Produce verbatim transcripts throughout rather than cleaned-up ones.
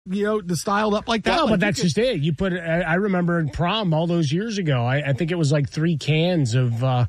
you know, the styled up like that. No, like but that's could, just it. You put. I, I remember in prom all those years ago. I, I think it was like three cans of uh,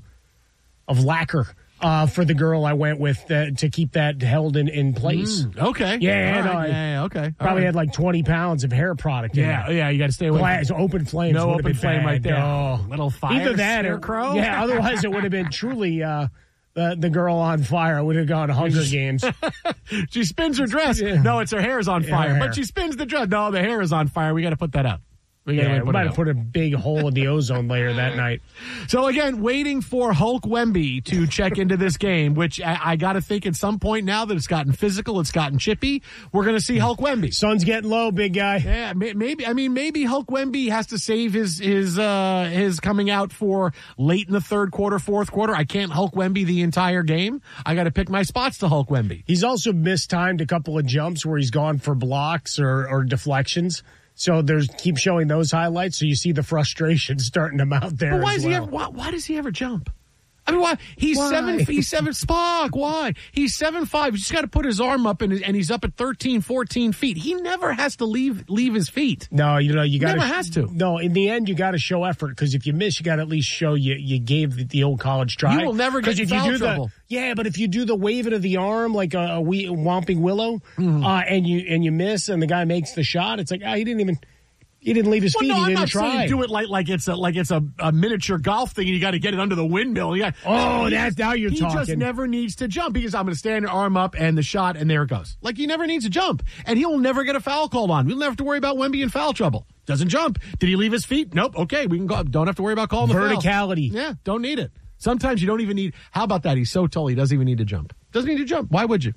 of lacquer. Uh, for the girl I went with uh, to keep that held in, in place. Mm, okay. Yeah, right. no, I yeah, yeah, okay. Probably right. had like twenty pounds of hair product in Yeah, there. yeah, you got to stay away Glass, from open flames. No open flame bad. right there. Oh. Little fire Either that scarecrow. or, yeah, otherwise it would have been truly uh, the, the girl on fire. Would have gone Hunger Games. She spins her dress. Yeah. No, it's her hair is on Yeah, fire. her But hair. she spins the dress. No, the hair is on fire. We got to put that up. We, Yeah, put we might it have up. put a big hole in the ozone layer that night. So again, waiting for Hulk Wemby to check into this game, which I, I got to think at some point now that it's gotten physical, it's gotten chippy, we're going to see Hulk Wemby. Sun's getting low, big guy. Yeah, may- maybe. I mean, maybe Hulk Wemby has to save his his uh, his coming out for late in the third quarter, fourth quarter. I can't Hulk Wemby the entire game. I got to pick my spots to Hulk Wemby. He's also mistimed a couple of jumps where he's gone for blocks or, or deflections. So there's keep showing those highlights, so you see the frustration starting to mount there. But why as does well. he ever? Why, why does he ever jump? I mean, why? He's Why? seven. He's seven. Spock. Why? He's seven five. He's just got to put his arm up, and, and he's up at thirteen, fourteen feet. He never has to leave leave his feet. No, you know you got Never has to. No, in the end, you got to show effort because if you miss, you got to at least show you you gave the, the old college try. You will never get 'Cause in if you foul do trouble. The, yeah, but if you do the waving of the arm like a, a wee, Whomping Willow, Mm-hmm. uh, and you and you miss, and the guy makes the shot, it's like ah, he didn't even. He didn't leave his Well, feet. no, he I'm didn't not try. saying do it like like it's a like it's a, a miniature golf thing, and you got to get it under the windmill. You got, Oh, he that's- now you're he talking. He just never needs to jump because I'm going to stand arm up and the shot, and there it goes. Like he never needs to jump, and he'll never get a foul called on. We'll never have to worry about Wemby in foul trouble. Doesn't jump. Did he leave his feet? Nope. Okay, we can go. Don't have to worry about calling the foul. Verticality. Yeah, don't need it. Sometimes you don't even need. How about that? He's so tall, he doesn't even need to jump. Doesn't need to jump. Why would you?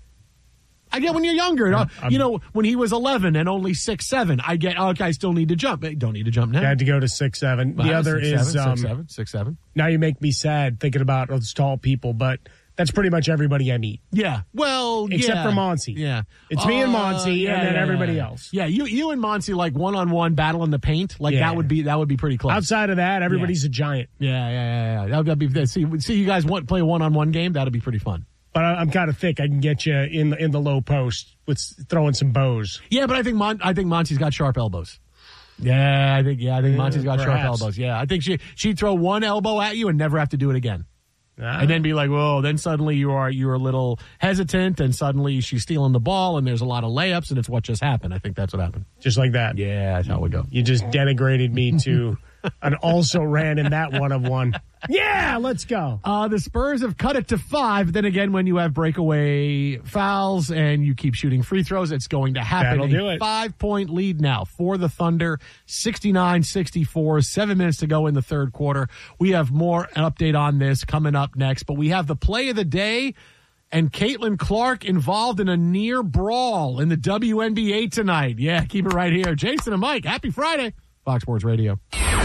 I get when you're younger. I'm, I'm, you know, when he was eleven and only six seven, I get, oh, okay, I still need to jump. Hey, don't need to jump now. Had to go to six seven. The Wow, other six, is seven, um, six, seven, six, seven. now you make me sad thinking about those tall people, but that's pretty much everybody I meet. Yeah. Well, Except yeah. for Monty. Yeah. It's me and Uh, Monty yeah, and then yeah, everybody yeah. else. Yeah, you you and Monty like one on one battle in the paint. Like Yeah. that would be that would be pretty close. Outside of that, everybody's a giant. Yeah, yeah, yeah, yeah. That would be see see you guys want play a one on one game. That'd be pretty fun. But I- I'm kind of thick. I can get you in the in the low post with throwing some bows. Yeah, but I think Mon- I think Monty's got sharp elbows. Yeah, I think yeah, I think Yeah, Monty's got sharp perhaps. elbows. Yeah, I think she she'd throw one elbow at you and never have to do it again. Ah. And then be like, whoa, then suddenly you are you're a little hesitant and suddenly she's stealing the ball and there's a lot of layups and it's what just happened. I think that's what happened. Just like that. Yeah, that's how it would go. You just denigrated me to an also ran in that one of one. Yeah, let's go. Uh, the Spurs have cut it to five. Then again, when you have breakaway fouls and you keep shooting free throws, it's going to happen. That'll do it. Five-point lead now for the Thunder, sixty-nine sixty-four, seven minutes to go in the third quarter. We have more an update on this coming up next, but we have the play of the day and Caitlin Clark involved in a near brawl in the W N B A tonight. Yeah, keep it right here. Jason and Mike, happy Friday. Fox Sports Radio.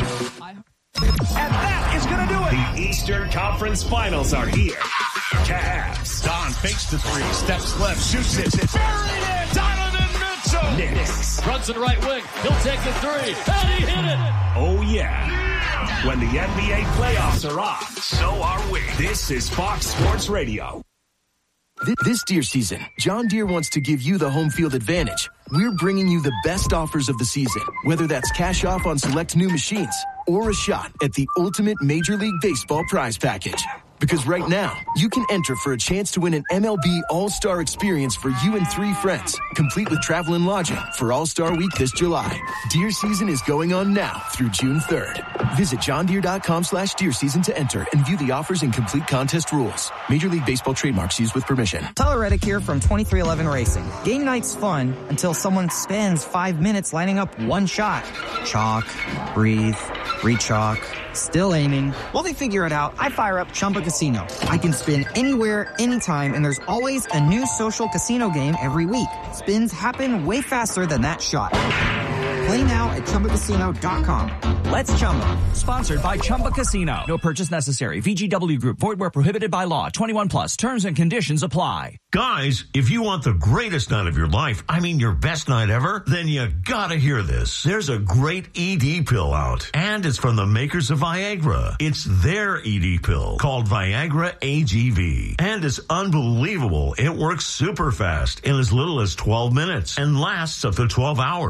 And that is going to do it. The Eastern Conference Finals are here. Cavs. Don fakes the three, steps left, shoots it. Buried it. Donovan Mitchell. Knicks. Runs to the right wing. He'll take the three. And he hit it. Oh, yeah. When the N B A playoffs are on, so are we. This is Fox Sports Radio. This Deere season, John Deere wants to give you the home field advantage. We're bringing you the best offers of the season, whether that's cash off on select new machines or a shot at the ultimate Major League Baseball prize package. Because right now, you can enter for a chance to win an M L B All-Star experience for you and three friends, complete with travel and lodging for All-Star Week this July. Deer season is going on now through June third. Visit johndeere.com slash deer season to enter and view the offers and complete contest rules. Major League Baseball trademarks used with permission. Tyler Reddick here from twenty-three eleven Racing. Game night's fun until someone spends five minutes lining up one shot. Chalk, breathe, re-chalk, still aiming. While they figure it out, I fire up Chumba Casino. I can spin anywhere, anytime, and there's always a new social casino game every week. Spins happen way faster than that shot. Play now at Chumba Casino dot com. Let's Chumba. Sponsored by Chumba Casino. No purchase necessary. V G W Group. Void where prohibited by law. twenty-one plus. Terms and conditions apply. Guys, if you want the greatest night of your life, I mean your best night ever, then you gotta hear this. There's a great E D pill out, and it's from the makers of Viagra. It's their E D pill called Viagra A G V, and it's unbelievable. It works super fast in as little as twelve minutes and lasts up to twelve hours.